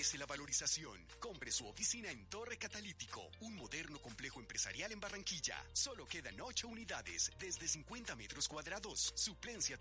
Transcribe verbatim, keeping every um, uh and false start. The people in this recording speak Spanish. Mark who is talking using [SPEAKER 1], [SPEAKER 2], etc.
[SPEAKER 1] merece la valorización. Compre su oficina en Torre Catalítico, un moderno complejo empresarial en Barranquilla. Solo quedan ocho unidades, desde cincuenta metros cuadrados. Suplencia